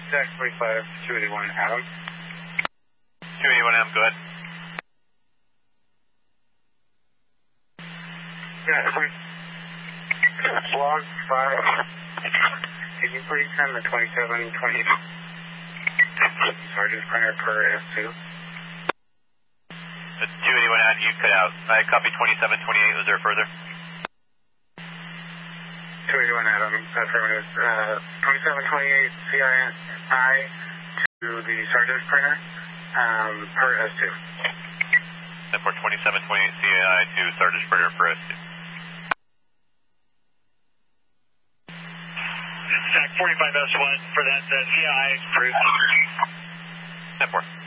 Jack 45, 281 Adam. 281 Adam, go ahead. Yeah, log 5. Can you please send the 2720 Sergeant Printer per S2? The 281 Adam, you cut out. I copy 2728, was there further? 281 Adam, affirmative. 2728 CII to the Sergeant Printer per S2. And for 2728 CII to Sergeant Printer per S2. Jack 45S1 for that CI approved. 10-4.